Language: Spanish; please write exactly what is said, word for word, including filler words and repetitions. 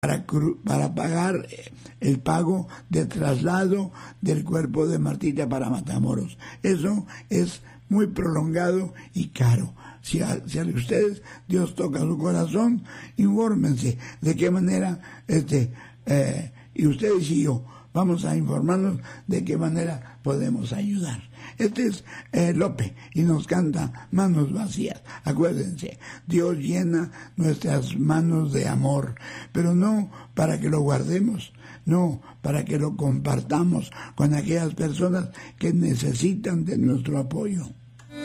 para, para pagar el pago de traslado del cuerpo de Martita para Matamoros. Eso es muy prolongado y caro. Si a, si a ustedes Dios toca su corazón, infórmense de qué manera, este, eh, y ustedes y yo vamos a informarnos de qué manera podemos ayudar. Este es eh, Lope y nos canta Manos Vacías. Acuérdense, Dios llena nuestras manos de amor, pero no para que lo guardemos, no para que lo compartamos con aquellas personas que necesitan de nuestro apoyo.